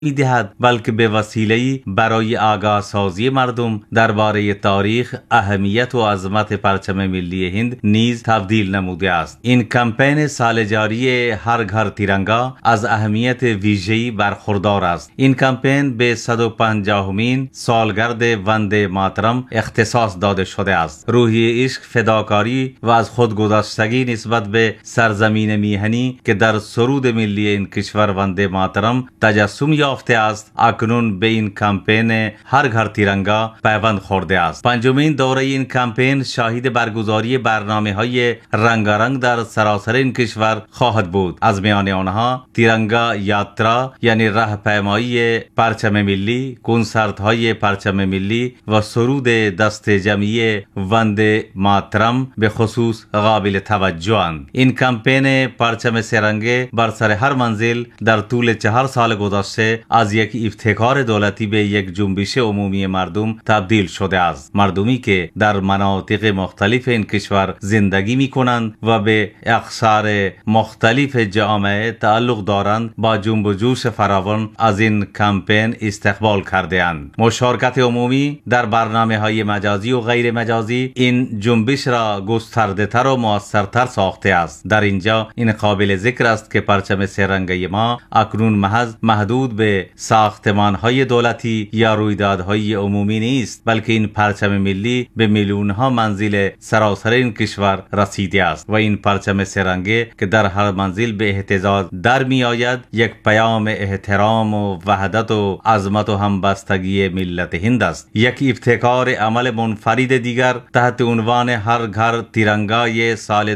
می‌دهد بلکه به وسیله‌ای برای آگاه سازی مردم درباره تاریخ، اهمیت و عظمت پرچم ملی هند نیز تبدیل نموده است. این کمپین سال جاری هر گھر تیرنگا از اهمیت ویژه‌ای برخوردار است. این کمپین به 150مین سالگرد وندے ماترم اختصاص داده شده است. روحی عشق، فداکاری و از خودگذشتگی نسبت به سرزمین میهنی که در سرود ملی این کشور وندے ماترم تجسم یافته است، اکنون به این کمپین هر گھر تیرنگا پیوند خورده است. پنجمین دوره این کمپین شاهد برگزاری برنامه‌های رنگارنگ در سراسر این کشور خواهد بود. از میان آنها تیرنگا یاترا یعنی راهپیمایی پرچم ملی، کنسرت‌های پرچم ملی و سرود دست جمعی وندے ماترم به خصوص قابل توجه اند. این کمپین پرچم سه‌رنگه بر سر هر منزل در طول 4 سال گذشته از یک ابتکار دولتی به یک جنبش عمومی مردم تبدیل شده است. مردمی که در مناطق مختلف این کشور زندگی می کنند و به اقشار مختلف جامعه تعلق دارند با جنب و جوش فراوان از این کمپین استقبال کرده اند. مشارکت عمومی در برنامه‌های مجازی و غیر مجازی این جنبش را گسترده تر و مؤثرتر ساخته است. در اینجا این قابل ذکر است که پرچم سه‌رنگه ما اکنون محض محدود به ساختمان‌های دولتی یا رویدادهای عمومی نیست، بلکه این پرچم ملی به میلیون‌ها منزل سراسر این کشور رسیده است و این پرچم سه‌رنگه که در هر منزل به اهتزاز در می آید یک پیام احترام و وحدت و عظمت و همبستگی ملت هند است. یک ابتکار عمل منفرد دیگر تحت عنوان هر گھر تیرنگای سال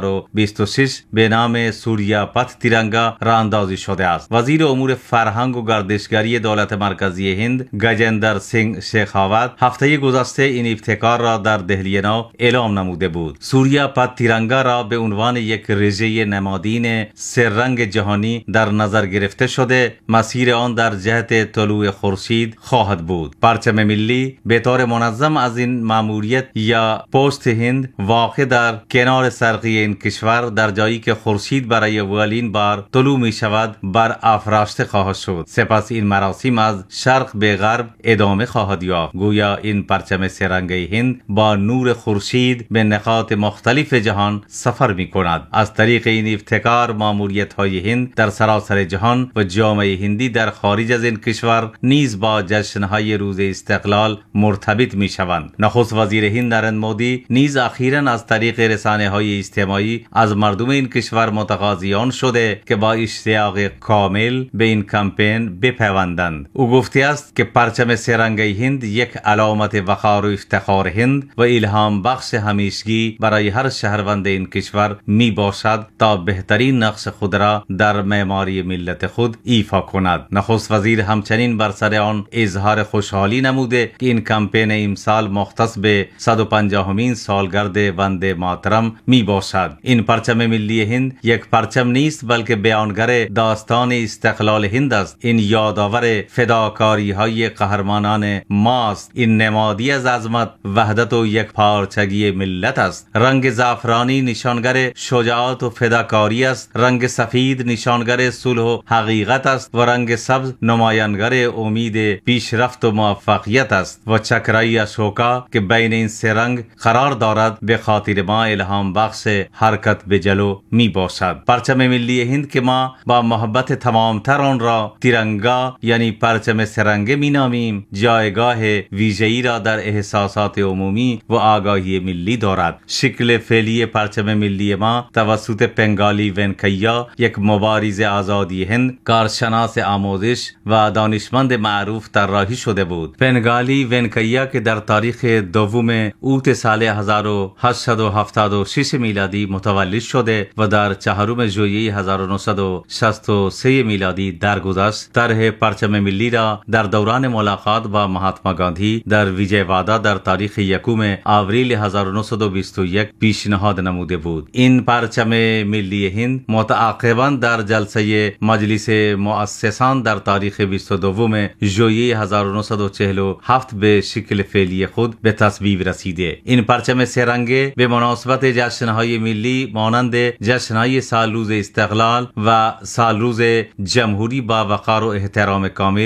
2026 به نام سوریا پت تیرنگا راه اندازی شده است. وزیر امور فرهنگ و گردشگری دولت مرکزی هند گجندر سینگ شیخاوت هفته گذشته این ابتکار را در دهلی نو اعلام نموده بود. سوریا پت تیرنگا را به عنوان یک رژه نمادین سه‌رنگ جهانی در نظر گرفته شده مسیر آن در جهت طلوع خورشید خواهد بود. پرچم ملی به طور منظم از این ماموریت یا پست هند واقع در کنار شرقی این کشور در جایی که خورشید برای اولین بار طلوع می شود بر افراشته خواهد شد. سپس این مراسم از شرق به غرب ادامه خواهد یافت. گویا این پرچم سه‌رنگه هند با نور خورشید به نقاط مختلف جهان سفر می کند. از طریق این ابتکار ماموریت های هند در سراسر جهان و جامعه هندی در خارج از این کشور نیز با جشن‌های روز استقلال مرتبط می شوند. نخست وزیر هند نریندر مودی نیز اخیراً از طریق رسانه‌های اجتماعی از مردم این کشور متقاضیان شده که با اشتیاق کامل به این کمپین بپیوندند. او گفته است که پرچم سه‌رنگه هند یک علامت وقار و افتخار هند و الهام بخش همیشگی برای هر شهروند این کشور می باشد تا بهترین نقش خود را در معماری ملت خود ایفا کند. نخست وزیر همچنین بر سر آن اظهار خوشحالی نموده که این کمپین امسال مختص به 150مین سالگرد وندے ماترم می باشد. این پرچم ملی هند یک پرچم نیست بلکه بیانگر داستان استقلال هند است. این یادآور فداکاری های قهرمانان ماست. این نمادی از عظمت، وحدت و یک پارچگی ملت است. رنگ زعفرانی نشانگر شجاعت و فداکاری است. رنگ سفید نشانگر صلح و حقیقت است و رنگ سبز نمایانگر امید پیشرفت و موفقیت است و چکرای اشوکا که بین این سه رنگ قرار دارد به خاطر ما الهام بخش حرکت به جلو می باشد. پرچم ملی هند که ما با محبت تمامتر آن را تیرنگا یعنی پرچم سه‌رنگه می نامیم، جایگاه ویژه‌ای را در احساسات عمومی و آگاهی ملی دارد. شکل فعلی پرچم ملی ما توسط پنگالی ونکیا، یک مبارز آزادی هند، کارشناس آموزش و دانشمند معروف طراحی شده بود. پنگالی ونکیا که در تاریخ دوم اوت سال 1876 میلادی متولد شده و در 4 ژوئیه 1963 میلادی درگذشت، طرح پرچم ملی را در دوران ملاقات با مهاتما گاندھی در ویجیوادا در تاریخ 1 آوریل 1921 پیشنهاد نموده بود. این پرچم ملی هند متعاقباً در جلسه مجلس مؤسسان در تاریخ 22 ژوئیه 1947 به شکل فعلی خود به تصویب رسیده. این پرچم سه‌رنگه به مناسبت جشن‌های ملی مانند جشن‌های سالروز استقلال و سالروز جمهوری با وقار وقار و احترام کامل